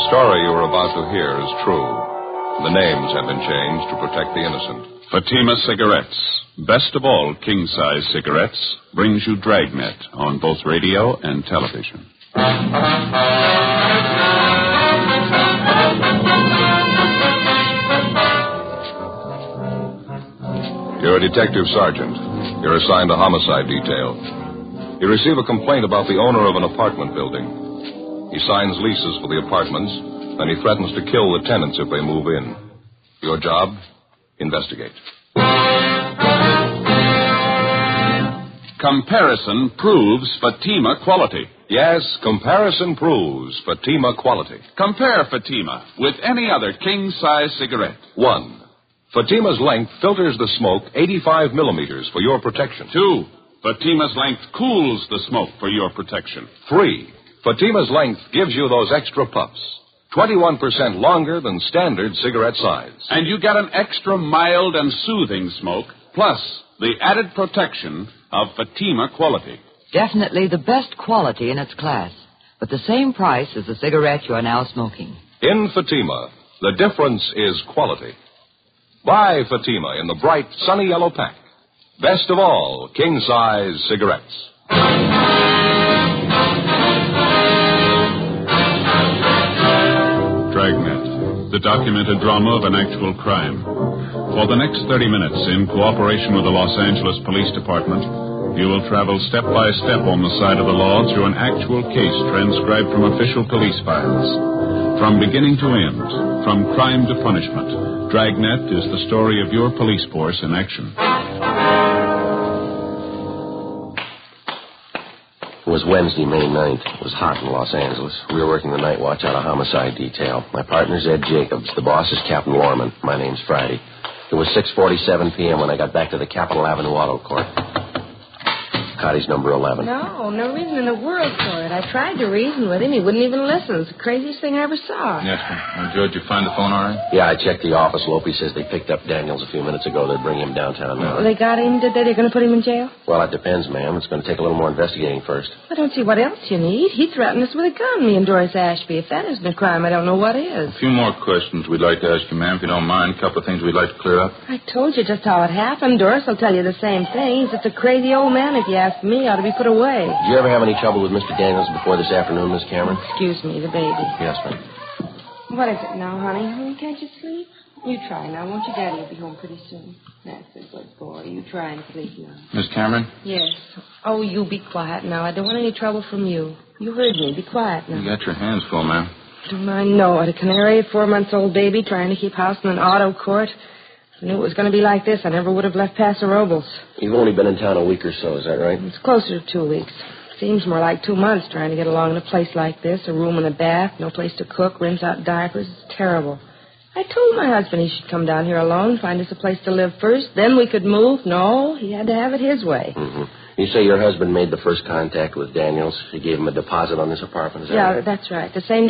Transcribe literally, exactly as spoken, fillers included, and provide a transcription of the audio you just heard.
The story you are about to hear is true. The names have been changed to protect the innocent. Fatima Cigarettes, best of all king-size cigarettes, brings you Dragnet on both radio and television. You're a detective sergeant. You're assigned a homicide detail. You receive a complaint about the owner of an apartment building. He signs leases for the apartments, and he threatens to kill the tenants if they move in. Your job? Investigate. Comparison proves Fatima quality. Yes, comparison proves Fatima quality. Compare Fatima with any other king-size cigarette. One, Fatima's length filters the smoke eighty-five millimeters for your protection. Two, Fatima's length cools the smoke for your protection. Three, Fatima's length gives you those extra puffs, twenty-one percent longer than standard cigarette size. And you get an extra mild and soothing smoke, plus the added protection of Fatima quality. Definitely the best quality in its class, but the same price as the cigarette you are now smoking. In Fatima, the difference is quality. Buy Fatima in the bright, sunny yellow pack. Best of all, king-size cigarettes. Dragnet, the documented drama of an actual crime. For the next thirty minutes, in cooperation with the Los Angeles Police Department, you will travel step by step on the side of the law through an actual case transcribed from official police files. From beginning to end, from crime to punishment, Dragnet is the story of your police force in action. It was Wednesday, May ninth. It was hot in Los Angeles. We were working the night watch out of homicide detail. My partner's Ed Jacobs. The boss is Captain Warman. My name's Friday. It was six forty-seven p.m. when I got back to the Capitol Avenue Auto Court. Cotty's number eleven. No, no reason in the world for it. I tried to reason with him. He wouldn't even listen. It's the craziest thing I ever saw. Yes, sir. Now, George, you find the phone all right? Yeah, I checked the office. Lopey says they picked up Daniels a few minutes ago. They'd bring him downtown now. Well, they got him, did they? They're going to put him in jail? Well, it depends, ma'am. It's going to take a little more investigating first. I don't see what else you need. He threatened us with a gun, me and Doris Ashby. If that isn't a crime, I don't know what is. A few more questions we'd like to ask you, ma'am, if you don't mind. A couple of things we'd like to clear up. I told you just how it happened. Doris will tell you the same thing. He's just a crazy old man, if you ask me. Ought to be put away. Did you ever have any trouble with Mister Daniels before this afternoon, Miss Cameron? Excuse me, the baby. Yes, ma'am. What is it now, honey? Honey, can't you sleep? You try now, won't you? Daddy will be home pretty soon. That's a good boy. You try and sleep now. Miss Cameron? Yes. Oh, you be quiet now. I don't want any trouble from you. You heard me. Be quiet now. You got your hands full, ma'am. Don't I know it? A canary, a four-month-old baby trying to keep house in an auto court. I knew it was going to be like this. I never would have left Paso Robles. You've only been in town a week or so, is that right? It's closer to two weeks. Seems more like two months trying to get along in a place like this. A room and a bath, no place to cook, rinse out diapers. It's terrible. I told my husband he should come down here alone, find us a place to live first. Then we could move. No, he had to have it his way. Mm-hmm. You say your husband made the first contact with Daniels. He gave him a deposit on this apartment, is that yeah, right? that's right. The same